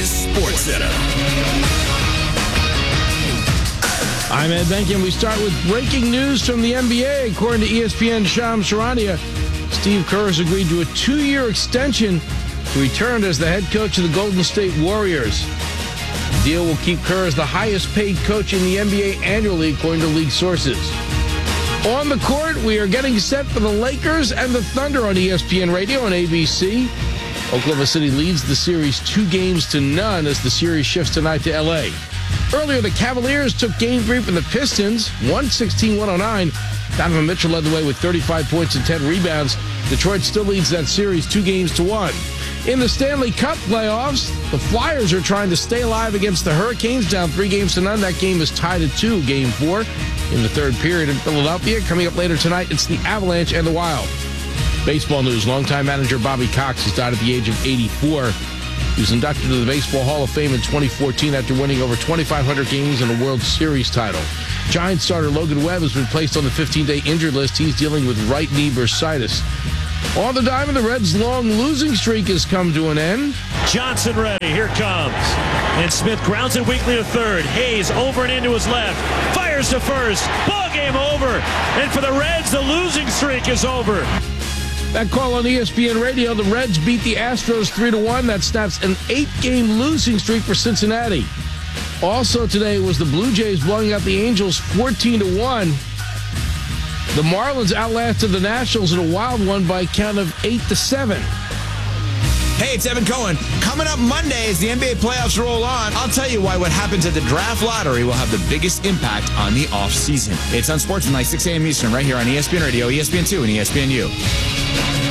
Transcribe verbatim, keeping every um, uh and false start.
Vegas Sports Center. I'm Ed Benkin. We start with breaking news from the N B A. According to E S P N Shams Charania, Steve Kerr has agreed to a two-year extension to return as the head coach of the Golden State Warriors. The deal will keep Kerr as the highest-paid coach in the N B A annually, according to league sources. On the court, we are getting set for the Lakers and the Thunder on E S P N Radio and A B C. Oklahoma City leads the series two games to none as the series shifts tonight to L A. Earlier, the Cavaliers took game three from the Pistons, one sixteen to one oh nine. Donovan Mitchell led the way with thirty-five points and ten rebounds. Detroit still leads that series two games to one. In the Stanley Cup playoffs, the Flyers are trying to stay alive against the Hurricanes, down three games to none. That game is tied at two, game four in the third period in Philadelphia. Coming up later tonight, it's the Avalanche and the Wild. Baseball news, longtime manager Bobby Cox has died at the age of eighty-four. He was inducted to the Baseball Hall of Fame in twenty fourteen after winning over twenty-five hundred games and a World Series title. Giants starter Logan Webb has been placed on the fifteen-day injured list. He's dealing with right knee bursitis. On the diamond, the Reds' long losing streak has come to an end. Johnson ready. Here comes. And Smith grounds it weakly to third. Hayes over and into his left. Fires to first. Ball game over. And for the Reds, the losing streak is over. That call on E S P N Radio, the Reds beat the Astros three to one. That snaps an eight-game losing streak for Cincinnati. Also today was the Blue Jays blowing out the Angels fourteen to one. The Marlins outlasted the Nationals in a wild one by a count of eight to seven. Hey, it's Evan Cohen. Coming up Monday as the N B A playoffs roll on, I'll tell you why what happens at the draft lottery will have the biggest impact on the offseason. It's on Sportsman, like six a.m. Eastern, right here on E S P N Radio, E S P N two, and E S P N U.